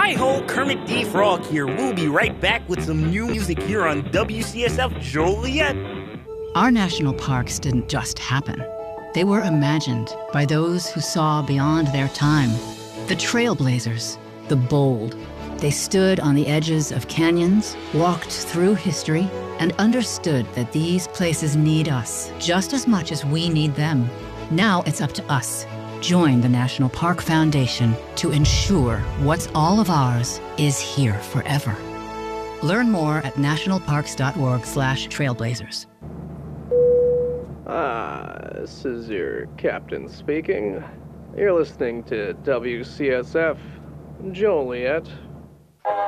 Hi-ho, Kermit D. Frog here. We'll be right back with some new music here on WCSF Joliet. Our national parks didn't just happen. They were imagined by those who saw beyond their time. The trailblazers, the bold. They stood on the edges of canyons, walked through history, and understood that these places need us just as much as we need them. Now it's up to us. Join the National Park Foundation to ensure what's all of ours is here forever. Learn more at nationalparks.org/trailblazers. This is your captain speaking. You're listening to WCSF Joliet.